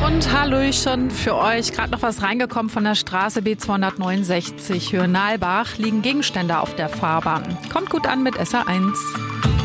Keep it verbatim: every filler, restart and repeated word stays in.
Und Hallöchen für euch. Gerade noch was reingekommen von der Straße B zweihundertneunundsechzig. Höhe Nalbach liegen Gegenstände auf der Fahrbahn. Kommt gut an mit S R eins.